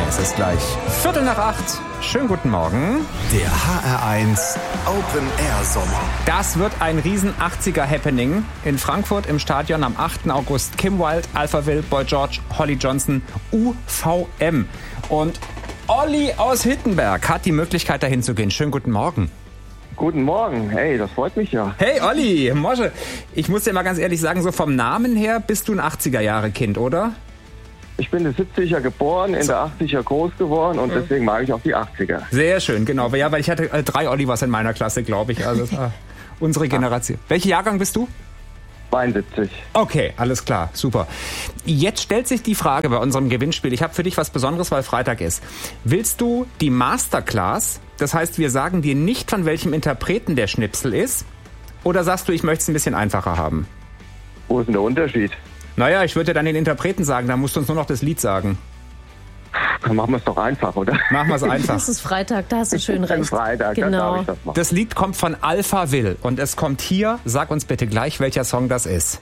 Es ist gleich 7:45. Schönen guten Morgen. Der HR1 Open Air Sommer. Das wird ein riesen 80er-Happening in Frankfurt im Stadion am 8. August. Kim Wilde, Alphaville, Boy George, Holly Johnson, UVM. Und Olli aus Hittenberg hat die Möglichkeit, dahin zu gehen. Schönen guten Morgen. Guten Morgen, hey, das freut mich ja. Hey Olli, Mosche, ich muss dir mal ganz ehrlich sagen, so vom Namen her bist du ein 80er-Jahre-Kind, oder? Ich bin in den 70er geboren, in der 80er groß geworden und deswegen mag ich auch die 80er. Sehr schön, genau. Ja, weil ich hatte 3 Olivers in meiner Klasse, glaube ich. Also das war unsere Generation. Welcher Jahrgang bist du? 72. Okay, alles klar, super. Jetzt stellt sich die Frage bei unserem Gewinnspiel. Ich habe für dich was Besonderes, weil Freitag ist. Willst du die Masterclass? Das heißt, wir sagen dir nicht, von welchem Interpreten der Schnipsel ist. Oder sagst du, ich möchte es ein bisschen einfacher haben? Wo ist denn der Unterschied? Naja, ich würde dir dann den Interpreten sagen, dann musst du uns nur noch das Lied sagen. Dann machen wir es doch einfach, oder? Machen wir es einfach. Das ist Freitag, da hast du schön recht. Freitag, genau. dann darf ich das machen. Das Lied kommt von Alphaville und es kommt hier. Sag uns bitte gleich, welcher Song das ist.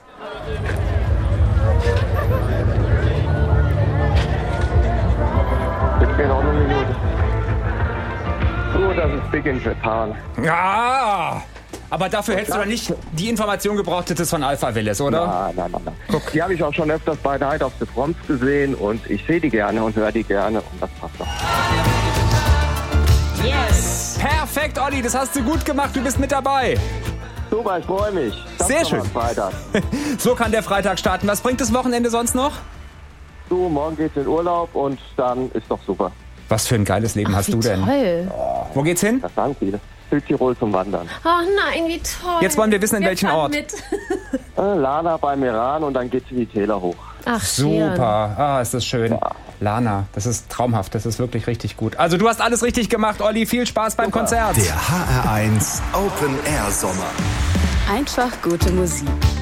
Gib mir noch eine Minute. So, das ist Big in Japan. Ah! Aber dafür hättest du doch nicht die Information gebraucht, dass es von Alphaville ist, oder? Nein. Die habe ich auch schon öfters bei Night of the Proms gesehen und ich sehe die gerne und höre die gerne und das passt doch. Yes! Perfekt, Olli, das hast du gut gemacht, du bist mit dabei. Super, ich freue mich. Sehr schön. Freitag. So kann der Freitag starten. Was bringt das Wochenende sonst noch? So, morgen geht's in Urlaub und dann ist doch super. Was für ein geiles Leben hast du denn? Toll. Wo geht's hin? Das sagen viele. Südtirol zum Wandern. Oh nein, wie toll. Jetzt wollen wir wissen, in welchen fahren Ort. Mit. Lana beim Iran und dann geht's in die Täler hoch. Ach, Super. Ah, ist das schön. Ja. Lana, das ist traumhaft. Das ist wirklich richtig gut. Also du hast alles richtig gemacht, Olli. Viel Spaß beim Konzert. Der HR1 Open Air Sommer. Einfach gute Musik.